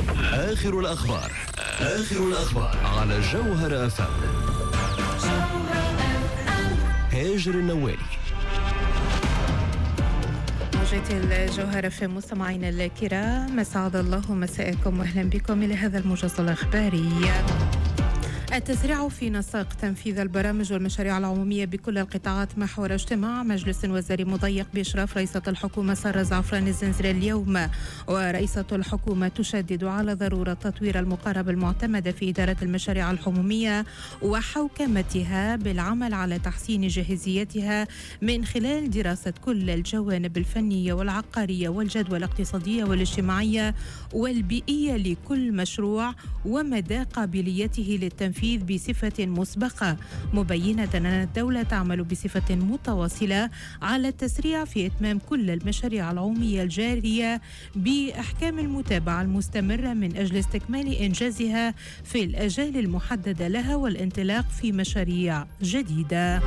آخر الأخبار على جوهر FM. هاجر النوالي. موجة الجوهر في مستمعينا الكرام، مسعد الله مساءكم واهلا بكم الى هذا الموجز الاخباري. التسريع في نساق تنفيذ البرامج والمشاريع العمومية بكل القطاعات محور اجتماع مجلس وزاري مضيق بإشراف رئيسة الحكومة سارة زعفران الزنزري اليوم. ورئيسة الحكومة تشدد على ضرورة تطوير المقاربة المعتمدة في إدارة المشاريع العمومية وحوكمتها بالعمل على تحسين جاهزيتها من خلال دراسة كل الجوانب الفنية والعقارية والجدوى الاقتصادية والاجتماعية والبيئية لكل مشروع ومدى قابليته للتنفيذ بصفة مسبقة، مبينة أن الدولة تعمل بصفة متواصلة على التسريع في إتمام كل المشاريع العمومية الجارية بأحكام المتابعة المستمرة من أجل استكمال إنجازها في الأجال المحددة لها والانطلاق في مشاريع جديدة.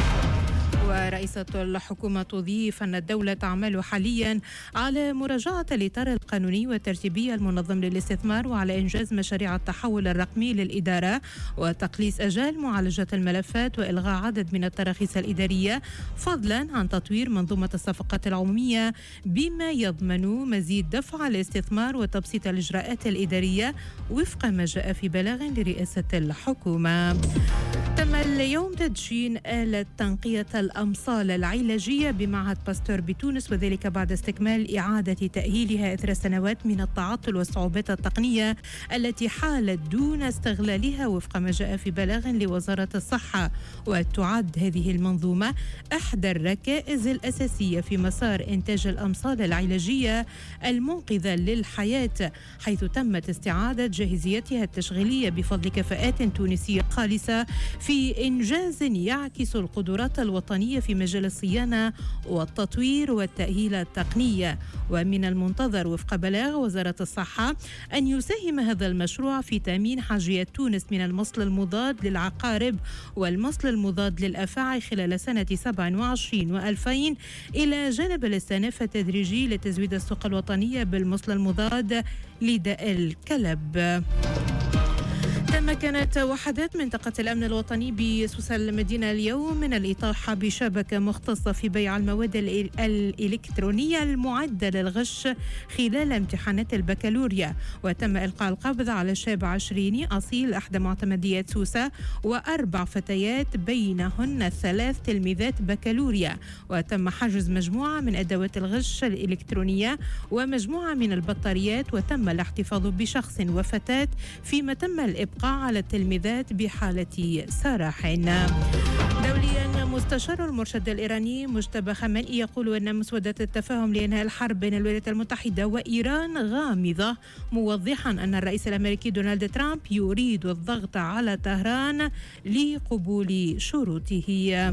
ورئيسة الحكومة تضيف أن الدولة تعمل حاليا على مراجعة الإطار القانوني والترتيبي المنظم للاستثمار وعلى إنجاز مشاريع التحول الرقمي للإدارة وتقليص أجال معالجة الملفات وإلغاء عدد من التراخيص الإدارية، فضلا عن تطوير منظومة الصفقات العمومية بما يضمن مزيد دفع الاستثمار وتبسيط الإجراءات الإدارية وفق ما جاء في بلاغ لرئاسة الحكومة. تم اليوم تدشين آلة تنقية الأمصال العلاجية بمعهد باستور بتونس، وذلك بعد استكمال إعادة تأهيلها إثر سنوات من التعطل والصعوبات التقنية التي حالت دون استغلالها وفق ما جاء في بلاغ لوزارة الصحة. وتعد هذه المنظومة إحدى الركائز الأساسية في مسار إنتاج الأمصال العلاجية المنقذة للحياة، حيث تمت استعادة جاهزيتها التشغيلية بفضل كفاءات تونسية خالصة في إنجاز يعكس القدرات الوطنية في مجال الصيانة والتطوير والتأهيل التقنية. ومن المنتظر وفق بلاغ وزارة الصحة أن يساهم هذا المشروع في تأمين حاجية تونس من المصل المضاد للعقارب والمصل المضاد للأفاعي خلال سنة 27 و2000 إلى جانب الاستئناف التدريجي لتزويد السوق الوطنية بالمصل المضاد لداء الكلب. تمكنت وحدات منطقة الأمن الوطني بسوسة المدينة اليوم من الإطاحة بشبكة مختصة في بيع المواد الإلكترونية المعدة للغش خلال امتحانات البكالوريا، وتم إلقاء القبض على شاب 20 أصيل أحدى معتمديات سوسة و4 فتيات بينهن 3 تلميذات بكالوريا، وتم حجز مجموعة من أدوات الغش الإلكترونية ومجموعة من البطاريات، وتم الاحتفاظ بشخص وفتاة فيما تم الإبقاء على التلميذات بحالة سراح. دوليا، مستشار المرشد الإيراني مجتبى خامنئي يقول أن مسودة التفاهم لإنهاء الحرب بين الولايات المتحدة وإيران غامضة، موضحا أن الرئيس الأمريكي دونالد ترامب يريد الضغط على طهران لقبول شروطه.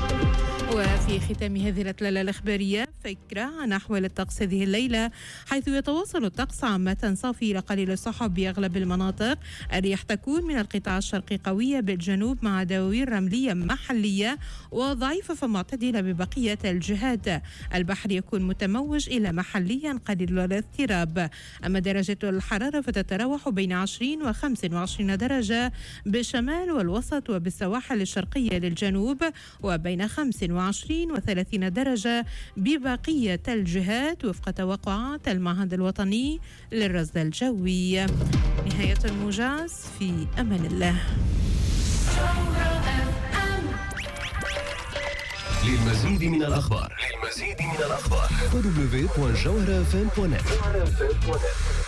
وفي ختام هذه الأطلالة الإخبارية فكرة عن أحوال الطقس هذه الليلة، حيث يتواصل الطقس عامة صافي إلى قليل السحب بأغلب المناطق. الرياح تكون من القطاع الشرقي قوية بالجنوب مع دواوين رملية محلية وضعيفة فمعتدلة ببقية الجهات. البحر يكون متموج إلى محليا قليل الاضطراب. أما درجة الحرارة فتتراوح بين 20 و25 درجة بالشمال والوسط وبالسواحل الشرقية للجنوب، وبين 25 و30 درجة ببقية الجهات وفق توقعات المعهد الوطني للرصد الجوي. نهاية الموجز، في أمان الله. للمزيد من الأخبار www.jawharafm.net.